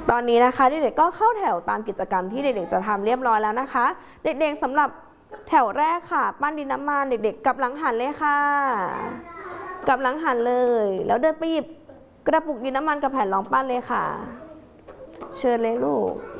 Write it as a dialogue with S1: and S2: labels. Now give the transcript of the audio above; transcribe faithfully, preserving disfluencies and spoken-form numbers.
S1: ตอนนี้นะคะเด็กๆก็เข้าแถวตามกิจกรรมที่เด็กๆจะทำเรียบร้อยแล้วนะคะเด็กๆสำหรับแถวแรกค่ะปั้นดินน้ำมันเด็กๆกลับหลังหันเลยค่ะกลับหลังหันเลยแล้วเดินไปหยิบกระปุกดินน้ำมันกับแผ่นรองปั้นเลยค่ะเชิญเลยลูก